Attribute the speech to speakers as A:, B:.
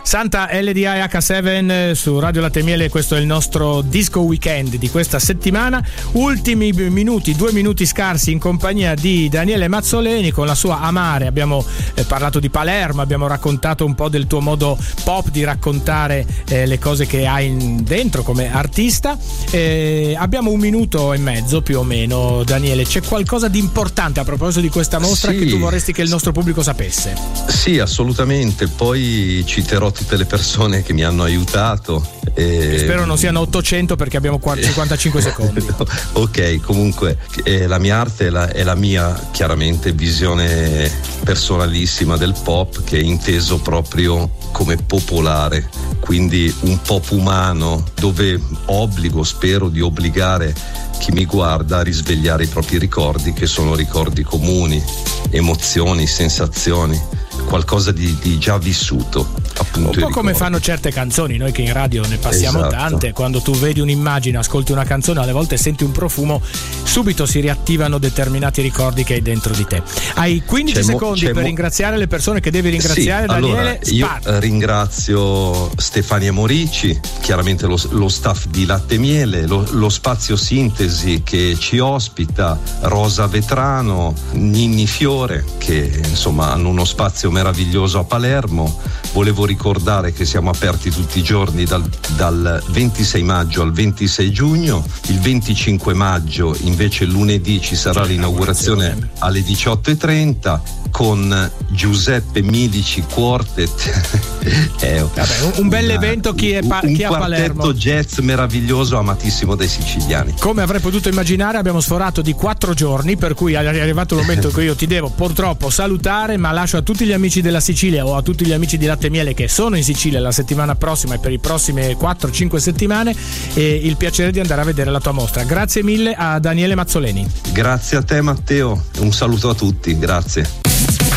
A: Santa LDIH7 su Radio Latte e Miele, questo è il nostro disco weekend di questa settimana. Ultimi minuti, 2 minuti scarsi in compagnia di Daniele Mazzoleni con la sua Amare. Abbiamo parlato di Palermo, abbiamo raccontato un po' del tuo modo pop di raccontare le cose che hai dentro come artista. Abbiamo 1 minuto e mezzo più o meno. Daniele, c'è qualcosa di importante a proposito di questa mostra che tu vorresti che il nostro pubblico sapesse?
B: Sì, assolutamente. Poi citerò tutte le persone che mi hanno aiutato.
A: Spero non siano 800 perché abbiamo 55 secondi.
B: Ok, comunque la mia arte è la mia, chiaramente, visione personalissima del pop, che è inteso proprio come popolare, quindi un pop umano, dove spero di obbligare chi mi guarda a risvegliare i propri ricordi, che sono ricordi comuni, emozioni, sensazioni, qualcosa di già vissuto, appunto.
A: Un po' come fanno certe canzoni, noi che in radio ne passiamo tante. Quando tu vedi un'immagine, ascolti una canzone, alle volte senti un profumo, subito si riattivano determinati ricordi che hai dentro di te. Hai 15 secondi per ringraziare le persone che devi ringraziare. Daniele,
B: allora, io ringrazio Stefania Morici, chiaramente lo staff di Latte e Miele, lo spazio Sintesi che ci ospita, Rosa Vetrano, Ninni Fiore, che insomma hanno uno spazio meraviglioso a Palermo. Volevo ricordare che siamo aperti tutti i giorni dal 26 maggio al 26 giugno. Il 25 maggio invece lunedì ci sarà l'inaugurazione alle 18:30 con Giuseppe Milici Quartet.
A: Un bel evento. Chi è a Palermo? Un
B: quartetto jazz meraviglioso, amatissimo dai siciliani.
A: Come avrei potuto immaginare, abbiamo sforato di 4 giorni, per cui è arrivato il momento in cui io ti devo purtroppo salutare, ma lascio a tutti gli amici della Sicilia o a tutti gli amici di Latte e Miele che sono in Sicilia la settimana prossima e per i prossime 4-5 settimane il piacere di andare a vedere la tua mostra. Grazie mille a Daniele Mazzoleni.
B: Grazie a te, Matteo, un saluto a tutti, grazie.